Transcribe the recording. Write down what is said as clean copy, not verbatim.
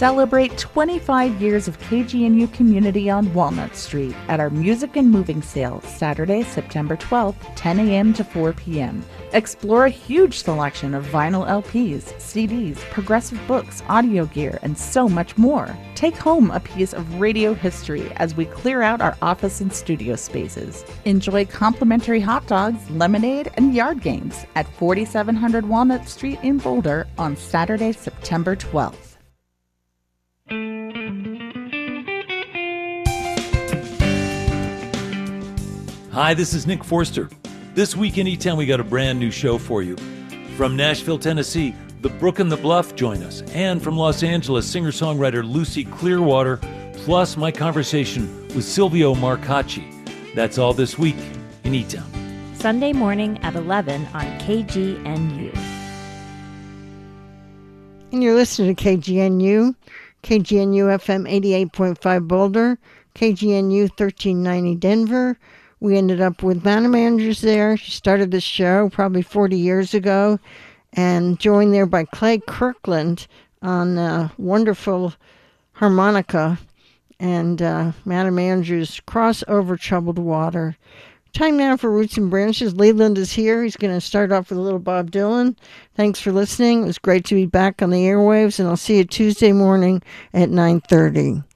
Celebrate 25 years of KGNU community on Walnut Street at our Music and Moving Sale, Saturday, September 12th, 10 a.m. to 4 p.m. Explore a huge selection of vinyl LPs, CDs, progressive books, audio gear, and so much more. Take home a piece of radio history as we clear out our office and studio spaces. Enjoy complimentary hot dogs, lemonade, and yard games at 4700 Walnut Street in Boulder on Saturday, September 12th. Hi, this is Nick Forster. This week in E-Town, we got a brand new show for you. From Nashville, Tennessee, The Brook and the Bluff join us. And from Los Angeles, singer-songwriter Lucy Clearwater, plus my conversation with Silvio Marcacci. That's all this week in E-Town. Sunday morning at 11 on KGNU. And you're listening to KGNU FM 88.5 Boulder, KGNU 1390 Denver. We ended up with Madam Andrews there. She started this show probably 40 years ago and joined there by Clay Kirkland on wonderful harmonica and Madam Andrews' Cross Over Troubled Water. Time now for Roots and Branches. Leland is here. He's going to start off with a little Bob Dylan. Thanks for listening. It was great to be back on the airwaves, and I'll see you Tuesday morning at 9:30.